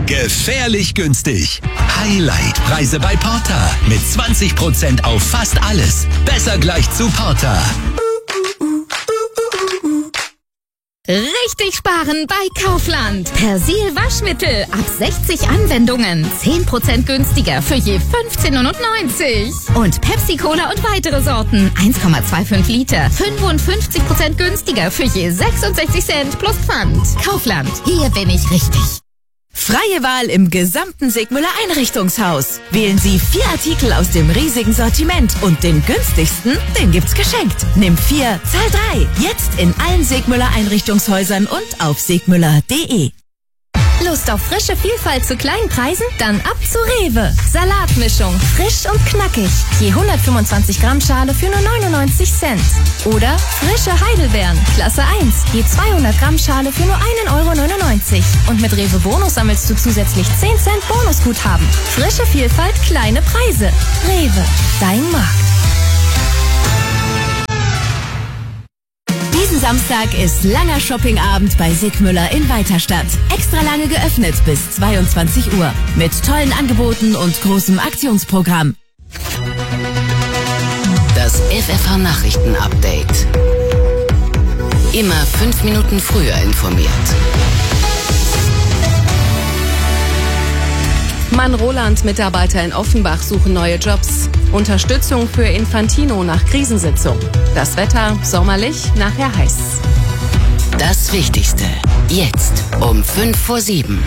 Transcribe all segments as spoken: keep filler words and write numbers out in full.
Gefährlich günstig. Highlight-Preise bei Porter. Mit zwanzig Prozent auf fast alles. Besser gleich zu Porter. Richtig sparen bei Kaufland. Persil Waschmittel ab sechzig Anwendungen. zehn Prozent günstiger für je fünfzehn neunundneunzig. Und Pepsi Cola und weitere Sorten. eins Komma fünfundzwanzig Liter. fünfundfünfzig Prozent günstiger für je sechsundsechzig Cent plus Pfand. Kaufland. Hier bin ich richtig. Freie Wahl im gesamten Sigmüller Einrichtungshaus. Wählen Sie vier Artikel aus dem riesigen Sortiment und den günstigsten, den gibt's geschenkt. Nimm vier, zahl drei. Jetzt in allen Sigmüller Einrichtungshäusern und auf sigmüller punkt de. Lust auf frische Vielfalt zu kleinen Preisen? Dann ab zu Rewe. Salatmischung, frisch und knackig. Je hundertfünfundzwanzig Gramm Schale für nur neunundneunzig Cent. Oder frische Heidelbeeren, Klasse eins. Je zweihundert Gramm Schale für nur ein Euro neunundneunzig. Und mit Rewe Bonus sammelst du zusätzlich zehn Cent Bonusguthaben. Frische Vielfalt, kleine Preise. Rewe, dein Markt. Diesen Samstag ist langer Shoppingabend bei Sigmüller in Weiterstadt. Extra lange geöffnet bis zweiundzwanzig Uhr. Mit tollen Angeboten und großem Aktionsprogramm. Das F F H-Nachrichten-Update. Immer fünf Minuten früher informiert. Mann-Roland-Mitarbeiter in Offenbach suchen neue Jobs. Unterstützung für Infantino nach Krisensitzung. Das Wetter sommerlich, nachher heiß. Das Wichtigste. Jetzt um fünf vor sieben.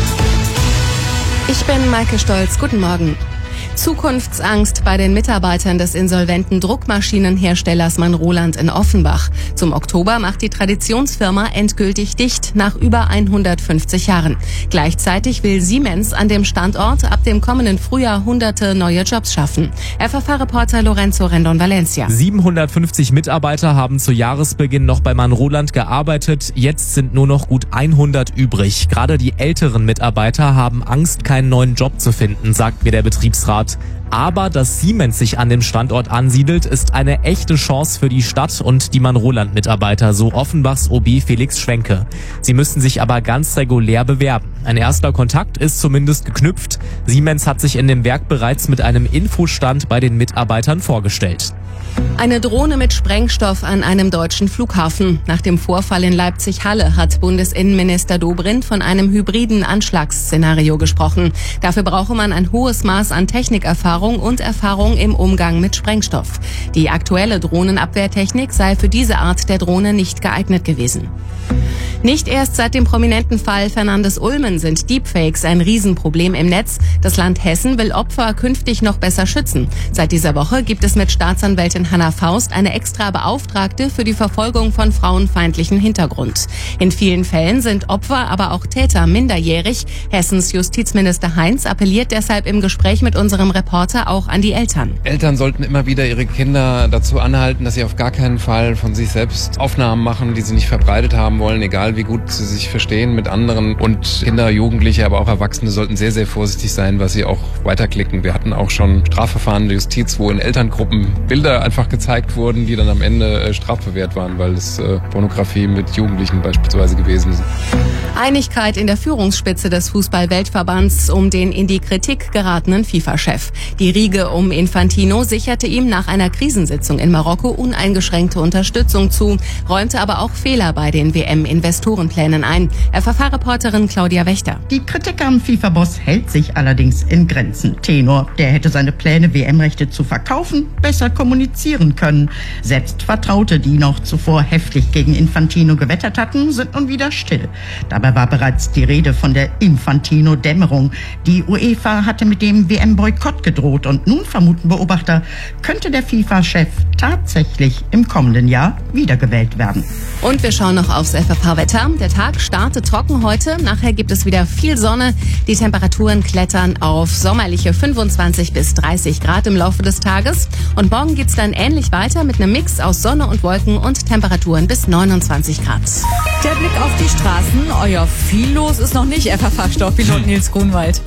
Ich bin Maike Stolz. Guten Morgen. Zukunftsangst bei den Mitarbeitern des insolventen Druckmaschinenherstellers Mann-Roland in Offenbach. Zum Oktober macht die Traditionsfirma endgültig dicht, nach über hundertfünfzig Jahren. Gleichzeitig will Siemens an dem Standort ab dem kommenden Frühjahr hunderte neue Jobs schaffen. F F H-Reporter Lorenzo Rendon-Valencia. siebenhundertfünfzig Mitarbeiter haben zu Jahresbeginn noch bei Mann-Roland gearbeitet. Jetzt sind nur noch gut hundert übrig. Gerade die älteren Mitarbeiter haben Angst, keinen neuen Job zu finden, sagt mir der Betriebsrat. Aber dass Siemens sich an dem Standort ansiedelt, ist eine echte Chance für die Stadt und die Mann-Roland-Mitarbeiter, so Offenbachs O B Felix Schwenke. Sie müssen sich aber ganz regulär bewerben. Ein erster Kontakt ist zumindest geknüpft. Siemens hat sich in dem Werk bereits mit einem Infostand bei den Mitarbeitern vorgestellt. Eine Drohne mit Sprengstoff an einem deutschen Flughafen. Nach dem Vorfall in Leipzig-Halle hat Bundesinnenminister Dobrindt von einem hybriden Anschlagsszenario gesprochen. Dafür brauche man ein hohes Maß an Technikerfahrung und Erfahrung im Umgang mit Sprengstoff. Die aktuelle Drohnenabwehrtechnik sei für diese Art der Drohne nicht geeignet gewesen. Nicht erst seit dem prominenten Fall Fernandes Ulmen sind Deepfakes ein Riesenproblem im Netz. Das Land Hessen will Opfer künftig noch besser schützen. Seit dieser Woche gibt es mit Staatsanwältin Hanna Faust eine extra Beauftragte für die Verfolgung von frauenfeindlichen Hintergrund. In vielen Fällen sind Opfer, aber auch Täter minderjährig. Hessens Justizminister Heinz appelliert deshalb im Gespräch mit unserem Reporter auch an die Eltern. Eltern sollten immer wieder ihre Kinder dazu anhalten, dass sie auf gar keinen Fall von sich selbst Aufnahmen machen, die sie nicht verbreitet haben wollen, egal wie gut sie sich verstehen mit anderen. Und Kinder, Jugendliche, aber auch Erwachsene sollten sehr, sehr vorsichtig sein, was sie auch weiterklicken. Wir hatten auch schon Strafverfahren der Justiz, wo in Elterngruppen Bilder einfach gezeigt wurden, die dann am Ende äh, strafbewehrt waren, weil es äh, Pornografie mit Jugendlichen beispielsweise gewesen ist. Einigkeit in der Führungsspitze des Fußball-Weltverbands um den in die Kritik geratenen FIFA-Chef. Die Riege um Infantino sicherte ihm nach einer Krisensitzung in Marokko uneingeschränkte Unterstützung zu, räumte aber auch Fehler bei den W M-Investorenplänen ein. F F H-Reporterin Claudia Wächter. Die Kritik am FIFA-Boss hält sich allerdings in Grenzen. Tenor, der hätte seine Pläne, W M-Rechte zu verkaufen, besser kommunizieren können. Selbst Vertraute, die noch zuvor heftig gegen Infantino gewettert hatten, sind nun wieder still. Dabei war bereits die Rede von der Infantino-Dämmerung. Die UEFA hatte mit dem W M-Boykott gedroht und nun vermuten Beobachter, könnte der FIFA-Chef tatsächlich im kommenden Jahr wiedergewählt werden. Und wir schauen noch aufs F F H-Wetter. Der Tag startet trocken heute. Nachher gibt es wieder viel Sonne. Die Temperaturen klettern auf sommerliche fünfundzwanzig bis dreißig Grad im Laufe des Tages. Und morgen geht's dann ähnlich weiter mit einem Mix aus Sonne und Wolken und Temperaturen bis neunundzwanzig Grad. Der Blick auf die Straßen. Oh ja, viel los ist noch nicht, F F H-Stofppilot Nils Grunwald.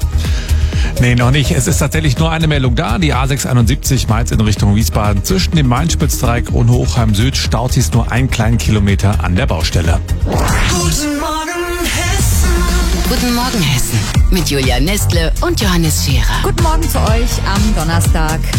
Nee, noch nicht. Es ist tatsächlich nur eine Meldung da. Die A sechshunderteinundsiebzig Mainz in Richtung Wiesbaden. Zwischen dem Main-Spitzdreieck und Hochheim Süd staut sich nur einen kleinen Kilometer an der Baustelle. Guten Morgen, Hessen. Guten Morgen Hessen mit Julia Nestle und Johannes Scherer. Guten Morgen zu euch am Donnerstag.